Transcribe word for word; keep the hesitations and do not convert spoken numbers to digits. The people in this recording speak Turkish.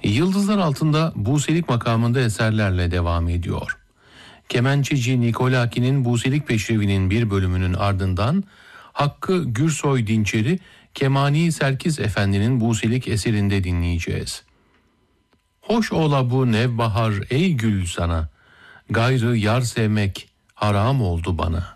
Yıldızlar Altında Buselik makamında eserlerle devam ediyor. Kemençeci Nikolaki'nin Buselik Peşrevi'nin bir bölümünün ardından Hakkı Gürsoy Dinçer'i Kemani Serkis Efendi'nin Buselik eserinde dinleyeceğiz. Hoş ola bu nevbahar ey gül sana, gayrı yar sevmek haram oldu bana.